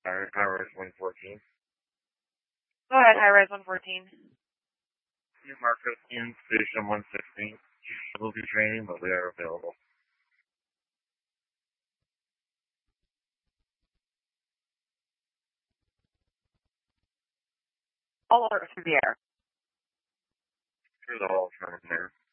High-rise 114. Go ahead, high-rise 114. New Marcus in station 116. We'll be training, but we are available. All over through the air. Through the whole front there.